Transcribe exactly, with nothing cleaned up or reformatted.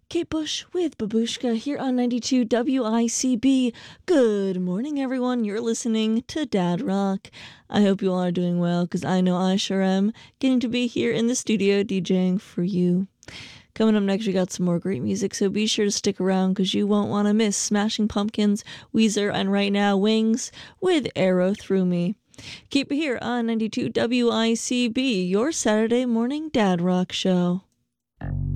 Kate Bush with Babushka here on ninety-two W I C B. Good morning, everyone. You're listening to Dad Rock. I hope you all are doing well, because I know I sure am, getting to be here in the studio DJing for you. Coming up next, we got some more great music, so be sure to stick around, because you won't want to miss Smashing Pumpkins, Weezer, and right now, Wings with Arrow Through Me. Keep it here on ninety-two W I C B, your Saturday morning Dad Rock show.